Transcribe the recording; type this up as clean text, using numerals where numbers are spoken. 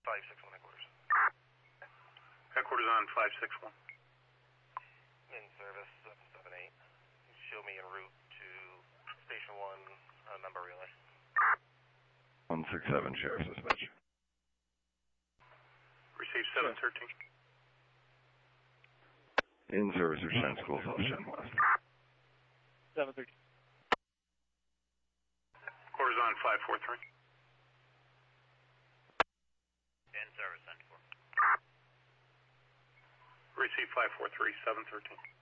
561 headquarters. Headquarters on 561. In service, 778. Show me en route to Station 1, number relay. 167, Sheriff Dispatch. Receive 713. In service, Richland Schools, Ocean West. 713. Quarters on 543. In service, 94. Receive 543, 713.